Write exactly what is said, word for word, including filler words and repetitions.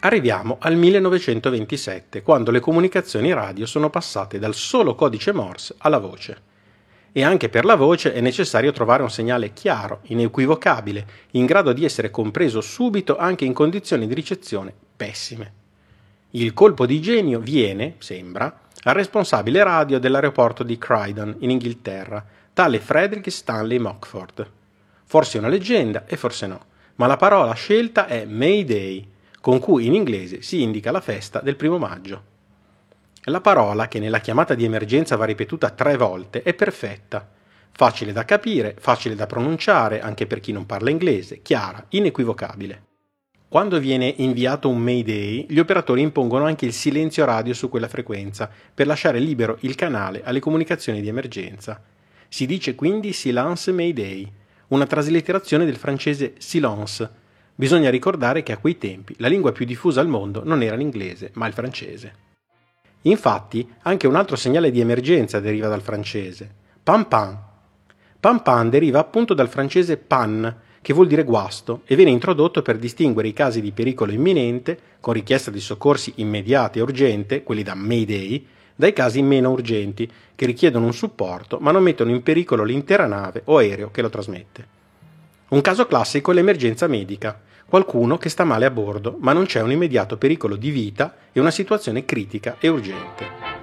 Arriviamo al millenovecentoventisette, quando le comunicazioni radio sono passate dal solo codice Morse alla voce. E anche per la voce è necessario trovare un segnale chiaro, inequivocabile, in grado di essere compreso subito anche in condizioni di ricezione pessime. Il colpo di genio viene, sembra, al responsabile radio dell'aeroporto di Croydon, in Inghilterra, tale Frederick Stanley Mockford. Forse una leggenda e forse no, ma la parola scelta è Mayday, con cui in inglese si indica la festa del primo maggio. La parola, che nella chiamata di emergenza va ripetuta tre volte, è perfetta. Facile da capire, facile da pronunciare anche per chi non parla inglese, chiara, inequivocabile. Quando viene inviato un Mayday, gli operatori impongono anche il silenzio radio su quella frequenza, per lasciare libero il canale alle comunicazioni di emergenza. Si dice quindi Silence Mayday, una traslitterazione del francese silence. Bisogna ricordare che a quei tempi la lingua più diffusa al mondo non era l'inglese, ma il francese. Infatti, anche un altro segnale di emergenza deriva dal francese, pan pan. Pan pan deriva appunto dal francese pan, che vuol dire guasto, e viene introdotto per distinguere i casi di pericolo imminente, con richiesta di soccorsi immediata e urgente, quelli da Mayday, dai casi meno urgenti, che richiedono un supporto ma non mettono in pericolo l'intera nave o aereo che lo trasmette. Un caso classico è l'emergenza medica, qualcuno che sta male a bordo, ma non c'è un immediato pericolo di vita e una situazione critica e urgente.